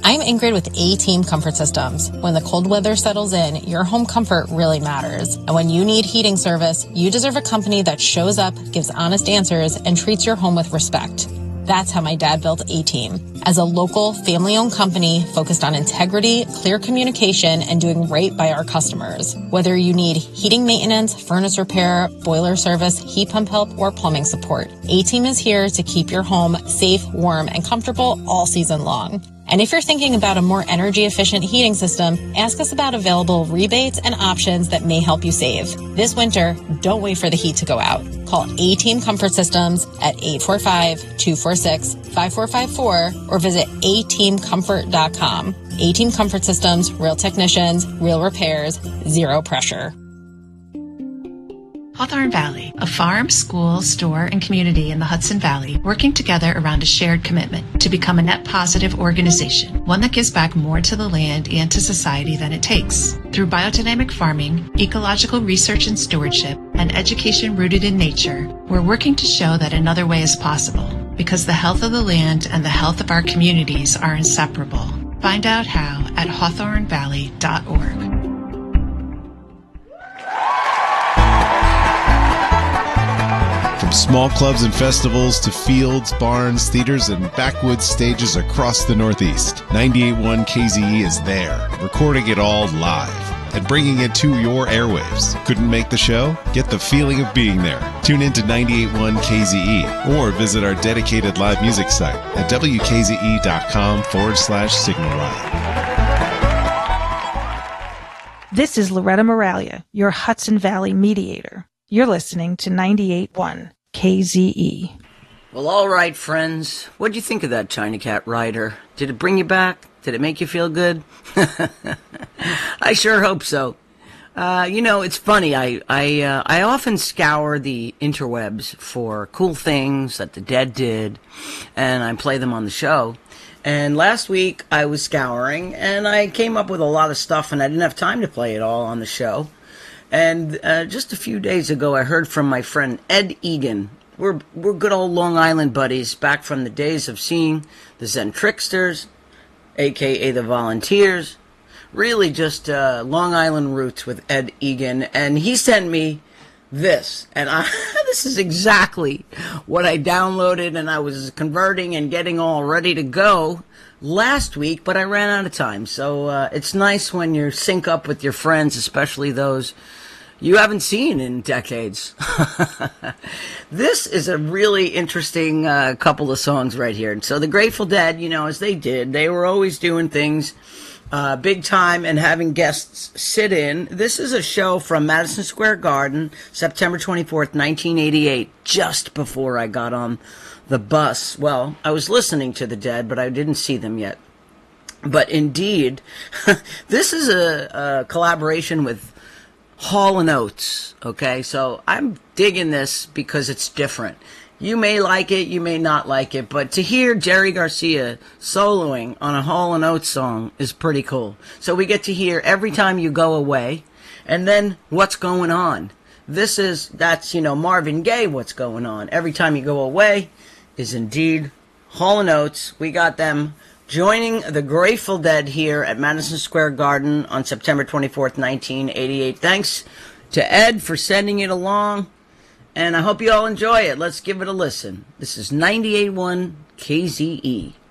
I'm Ingrid with A-Team Comfort Systems. When the cold weather settles in, your home comfort really matters. And when you need heating service, you deserve a company that shows up, gives honest answers, and treats your home with respect. That's how my dad built A-Team. As a local, family-owned company focused on integrity, clear communication, and doing right by our customers. Whether you need heating maintenance, furnace repair, boiler service, heat pump help, or plumbing support, A-Team is here to keep your home safe, warm, and comfortable all season long. And if you're thinking about a more energy-efficient heating system, ask us about available rebates and options that may help you save. This winter, don't wait for the heat to go out. Call A-Team Comfort Systems at 845-246-5454 or visit ateamcomfort.com. A-Team Comfort Systems, real technicians, real repairs, zero pressure. Hawthorne Valley, a farm, school, store, and community in the Hudson Valley working together around a shared commitment to become a net positive organization, one that gives back more to the land and to society than it takes. Through biodynamic farming, ecological research and stewardship, and education rooted in nature, we're working to show that another way is possible, because the health of the land and the health of our communities are inseparable. Find out how at hawthornevalley.org. From small clubs and festivals to fields, barns, theaters, and backwoods stages across the Northeast, 98.1 KZE is there, recording it all live and bringing it to your airwaves. Couldn't make the show? Get the feeling of being there. Tune in to 98.1 KZE or visit our dedicated live music site at wkze.com/Signal Ride. This is Loretta Moralia, your Hudson Valley mediator. You're listening to 98.1 KZE. Well, all right, friends. What'd you think of that China Cat rider? Did it bring you back? Did it make you feel good? I sure hope so. It's funny. I often scour the interwebs for cool things that the Dead did, and I play them on the show. And last week I was scouring, and I came up with a lot of stuff, and I didn't have time to play it all on the show. And just a few days ago, I heard from my friend Ed Egan. We're good old Long Island buddies, back from the days of seeing the Zen Tricksters, a.k.a. the Volunteers. Really just Long Island roots with Ed Egan. And he sent me this. And this is exactly what I downloaded, and I was converting and getting all ready to go last week, but I ran out of time. So it's nice when you sync up with your friends, especially those you haven't seen in decades. This is a really interesting couple of songs right here. And so the Grateful Dead, as they did, they were always doing things big time and having guests sit in. This is a show from Madison Square Garden, September 24th, 1988, just before I got on the bus. Well, I was listening to the Dead, but I didn't see them yet. But indeed, this is a collaboration with Hall & Oates, okay? So I'm digging this because it's different. You may like it, you may not like it, but to hear Jerry Garcia soloing on a Hall & Oates song is pretty cool. So we get to hear Every Time You Go Away, and then What's Going On. That's Marvin Gaye, What's Going On. Every Time You Go Away is indeed Hall & Oates. We got them joining the Grateful Dead here at Madison Square Garden on September 24th, 1988. Thanks to Ed for sending it along, and I hope you all enjoy it. Let's give it a listen. This is 98.1 KZE.